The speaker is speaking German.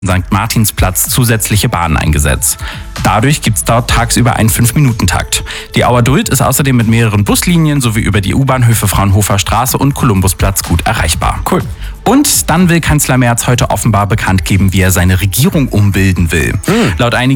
St. Martinsplatz zusätzliche Bahnen eingesetzt. Dadurch gibt es dort tagsüber einen 5-Minuten-Takt. Die Auer-Duld ist außerdem mit mehreren Buslinien sowie über die U-Bahnhöfe Fraunhofer Straße und Kolumbusplatz gut erreichbar. Cool. Und dann will Kanzler Merz heute offenbar bekannt geben, wie er seine Regierung umbilden will. Laut einigen